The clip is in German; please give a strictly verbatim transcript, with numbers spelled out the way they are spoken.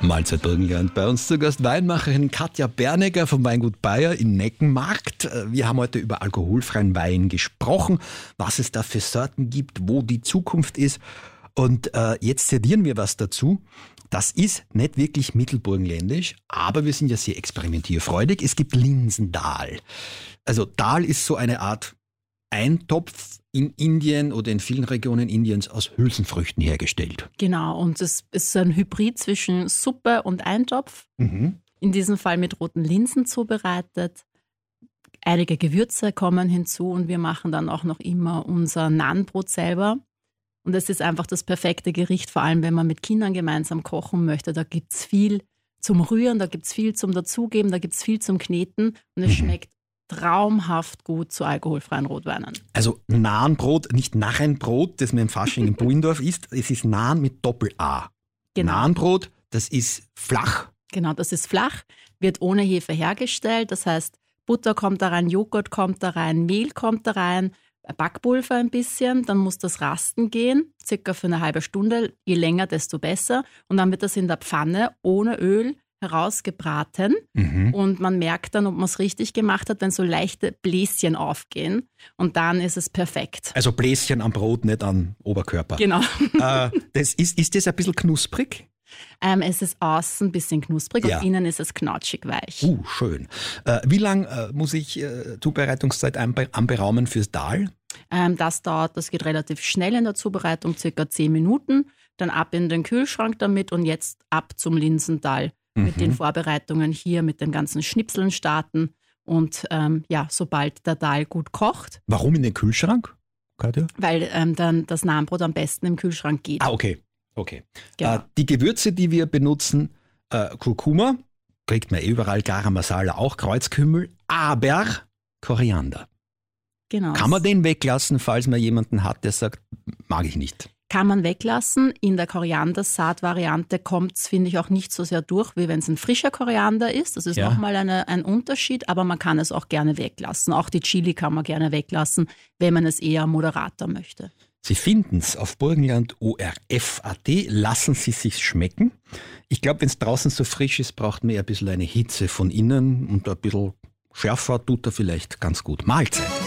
Mahlzeit Burgenland. Bei uns zu Gast Weinmacherin Katja Berneger vom Weingut Bayer in Neckenmarkt. Wir haben heute über alkoholfreien Wein gesprochen, was es da für Sorten gibt, wo die Zukunft ist. Und äh, jetzt servieren wir was dazu. Das ist nicht wirklich mittelburgenländisch, aber wir sind ja sehr experimentierfreudig. Es gibt Linsendahl. Also Dahl ist so eine Art Eintopf in Indien oder in vielen Regionen Indiens aus Hülsenfrüchten hergestellt. Genau, und es ist ein Hybrid zwischen Suppe und Eintopf. Mhm. In diesem Fall mit roten Linsen zubereitet. Einige Gewürze kommen hinzu und wir machen dann auch noch immer unser Naanbrot selber. Und es ist einfach das perfekte Gericht, vor allem wenn man mit Kindern gemeinsam kochen möchte. Da gibt es viel zum Rühren, da gibt es viel zum Dazugeben, da gibt es viel zum Kneten und es mhm. schmeckt traumhaft gut zu alkoholfreien Rotweinen. Also Naanbrot, nicht Narrenbrot, das man im Fasching in Buindorf isst. Es ist Naan mit Doppel-A. Genau. Naanbrot, das ist flach. Genau, das ist flach, wird ohne Hefe hergestellt. Das heißt, Butter kommt da rein, Joghurt kommt da rein, Mehl kommt da rein, Backpulver ein bisschen. Dann muss das rasten gehen, circa für eine halbe Stunde. Je länger, desto besser. Und dann wird das in der Pfanne ohne Öl herausgebraten mhm. und man merkt dann, ob man es richtig gemacht hat, wenn so leichte Bläschen aufgehen und dann ist es perfekt. Also Bläschen am Brot, nicht am Oberkörper. Genau. Äh, das ist, ist das ein bisschen knusprig? Ähm, es ist außen ein bisschen knusprig ja. und innen ist es knatschig weich. Uh, schön. Äh, wie lange äh, muss ich äh, Zubereitungszeit anbe- anberaumen fürs Dahl? Ähm, das dauert, das geht relativ schnell in der Zubereitung, circa zehn Minuten, dann ab in den Kühlschrank damit und jetzt ab zum Linsendahl. Mit mhm. den Vorbereitungen hier, mit den ganzen Schnipseln starten und ähm, ja, sobald der Dahl gut kocht. Warum in den Kühlschrank, Katja? Weil ähm, dann das Naanbrot am besten im Kühlschrank geht. Ah, okay. okay. Genau. Äh, die Gewürze, die wir benutzen, äh, Kurkuma, kriegt man eh überall, Garam Masala auch, Kreuzkümmel, aber Koriander. Genau. Kann man den weglassen, falls man jemanden hat, der sagt, mag ich nicht? Kann man weglassen. In der Koriandersaat-Variante kommt es, finde ich, auch nicht so sehr durch, wie wenn es ein frischer Koriander ist. Das ist ja. nochmal eine, ein Unterschied, aber man kann es auch gerne weglassen. Auch die Chili kann man gerne weglassen, wenn man es eher moderater möchte. Sie finden es auf Burgenland O R F Punkt A T. Lassen Sie es sich schmecken. Ich glaube, wenn es draußen so frisch ist, braucht man eher ein bisschen eine Hitze von innen und ein bisschen schärfer tut er vielleicht ganz gut. Mahlzeit.